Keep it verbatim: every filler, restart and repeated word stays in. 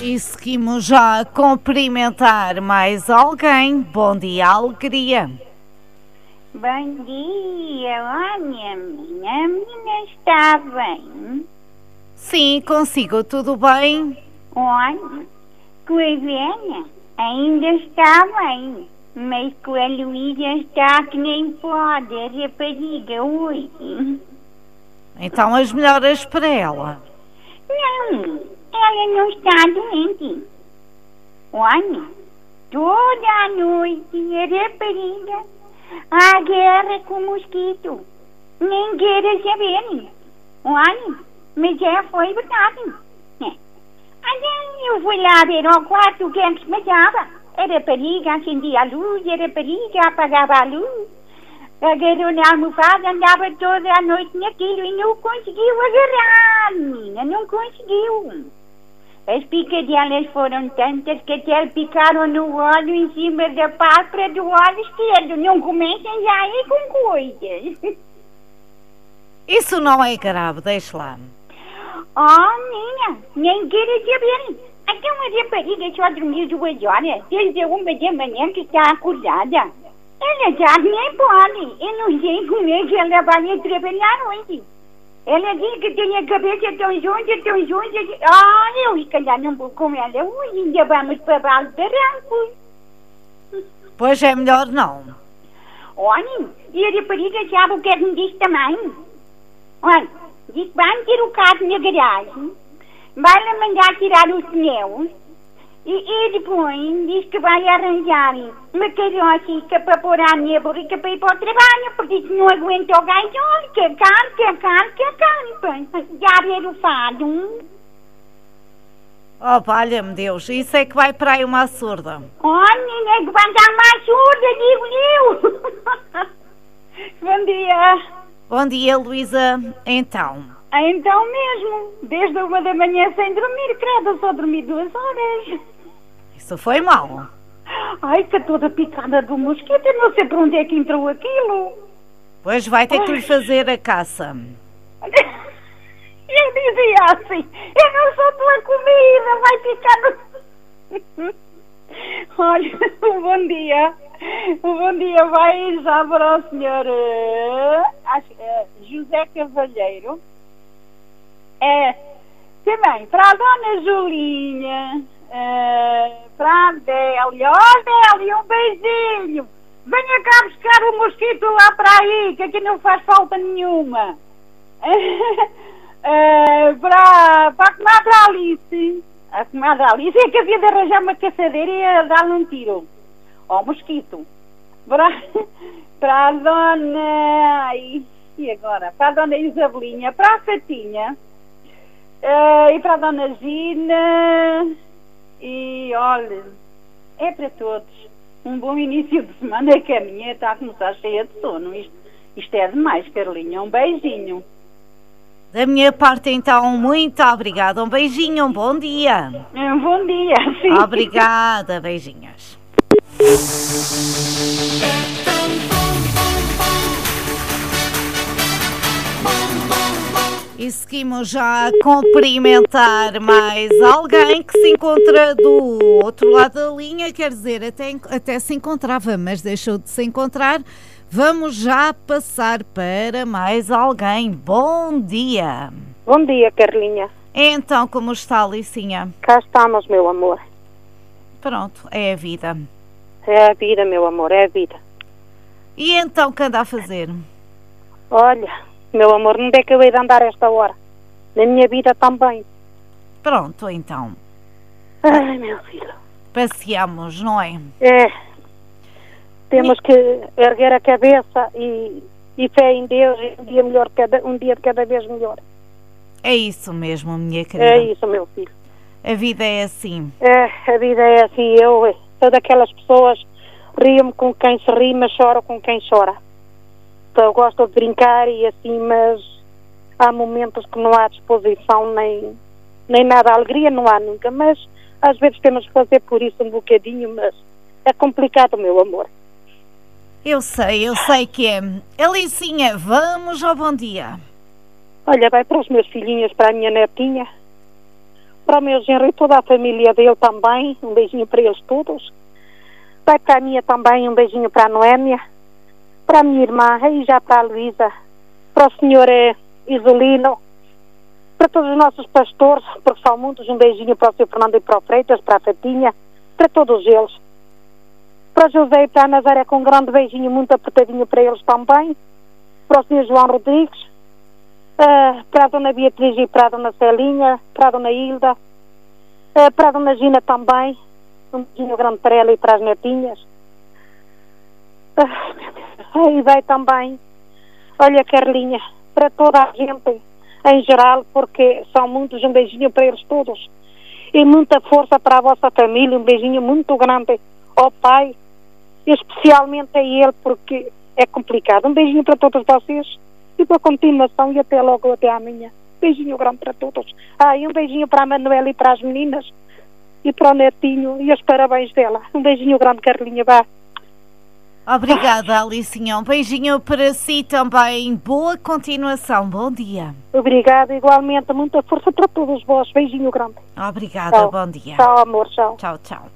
E seguimos já a cumprimentar mais alguém. Bom dia, alegria. Bom dia, olha, minha menina está bem? Sim, consigo, tudo bem? Olha, com a velha ainda está bem, mas com a Luísa está que nem pode, a rapariga hoje. Então as melhoras para ela. Não, ela não está doente. Olha, toda a noite a rapariga à guerra com o mosquito. Nem queira saber. Olha, mas já foi verdade. Aí eu fui lá ver ao quarto o que é que se passava. A rapariga acendia a luz, a rapariga apagava a luz. Agarrou na almofada, andava toda a noite naquilo e não conseguiu agarrar, menina, não conseguiu. As picadelas foram tantas que até lhe picaram no olho em cima da pálpebra do olho esquerdo. Não comecem já aí com coisas. Isso não é grave, deixa lá. Oh, minha, nem queira saber. Até uma rapariga só dormiu duas horas, desde uma da manhã que está acordada. Ela já nem pode. Eu não sei como é que ela vai trabalhar hoje. Ela diz que tem a cabeça tão junta, tão junta. Ah, eu se calhar não vou com ela hoje. Ainda vamos para Val de Barranco. Pois é melhor não. Olha, e a rapariga sabe o que é que me disse também? Olha, diz que vai meter o carro na garagem, vai-lhe mandar tirar os pneus e, e depois diz que vai arranjar uma carroça para pôr à minha burrica para ir para o trabalho, porque se não aguenta o gasóleo, que é caro, que é caro, que é caro. Já ver o fado. Oh, valha-me Deus, isso é que vai para aí uma surda. Olha, é que vai dar mais surda, digo eu. Bom dia. Bom dia, Luísa. Então? Então mesmo, desde uma da manhã sem dormir, credo, só dormi duas horas. Isso foi mal. Ai, que toda picada do mosquito, eu não sei para onde é que entrou aquilo. Pois vai ter que lhe fazer a caça. Eu dizia assim, eu não sou tua comida, vai picar no... Olha, um bom dia. Um bom dia vai já para o senhor uh, uh, José Cavalheiro. É, também para a dona Julinha, uh, para a Adélia. Ó, Adélia, um beijinho. Venha cá buscar o mosquito lá para aí, que aqui não faz falta nenhuma. uh, para, para a comadre Alice. A comadre Alice é que havia de arranjar uma caçadeira e ia dar-lhe um tiro ao mosquito. Para, para a dona... Ai, e agora? Para a dona Isabelinha, para a Fatinha, uh, e para a dona Gina, e olha, é para todos. Um bom início de semana, é que a minha está a começar cheia de sono. Isto, isto é demais, Carlinha. Um beijinho. Da minha parte, então, muito obrigada. Um beijinho, um bom dia. Um bom dia, sim. Obrigada, beijinhos. E seguimos já a cumprimentar mais alguém que se encontra do outro lado da linha, quer dizer, até, até se encontrava, mas deixou de se encontrar. Vamos já passar para mais alguém. Bom dia. Bom dia, Carlinha. Então, como está, Alicinha? Cá estamos, meu amor. Pronto, é a vida. É a vida, meu amor, é a vida. E então, o que anda a fazer? Olha, meu amor, não é que eu hei de andar esta hora. Na minha vida também. Pronto, então. Ai, meu filho. Passeamos, não é? É. Temos que erguer a cabeça e, e fé em Deus, e um dia, melhor, cada, um dia de cada vez melhor. É isso mesmo, minha querida. É isso, meu filho. A vida é assim. É, a vida é assim. Eu sou daquelas pessoas, rio-me com quem se ri, mas choro com quem chora. Então, eu gosto de brincar e assim, mas há momentos que não há disposição nem, nem nada. Alegria não há nunca, mas às vezes temos que fazer por isso um bocadinho, mas é complicado, meu amor. Eu sei, eu sei que é. Alicinha, vamos ao bom dia. Olha, vai para os meus filhinhos, para a minha netinha. para o meu genro e toda a família dele também, um beijinho para eles todos. Vai para a minha também, um beijinho para a Noémia, para a minha irmã, e já para a Luísa, para o senhor eh, Isolino, para todos os nossos pastores, porque são muitos, um beijinho para o senhor Fernando e para o Freitas, para a Fatinha, para todos eles. Para o José e para a Nazaré, com um grande beijinho, muito apertadinho para eles também. Para o senhor João Rodrigues, uh, para a dona Beatriz e para a dona Celinha, para a dona Hilda, uh, para a dona Gina também, um beijinho grande para ela e para as netinhas. Uh, e vai também, olha, Carlinha, para toda a gente em geral, porque são muitos, um beijinho para eles todos. E muita força para a vossa família, um beijinho muito grande ao pai, especialmente a ele, porque é complicado. Um beijinho para todos vocês e para a continuação e até logo, até amanhã. Beijinho grande para todos. Ah, e um beijinho para a Manuela e para as meninas e para o netinho e os parabéns dela. Um beijinho grande, Carlinha, vá. Obrigada, Alicinha. Um beijinho para si também. Boa continuação. Bom dia. Obrigada, igualmente. Muita força para todos vós. Beijinho grande. Obrigada, tchau. Bom dia. Tchau, amor. Tchau. Tchau, tchau.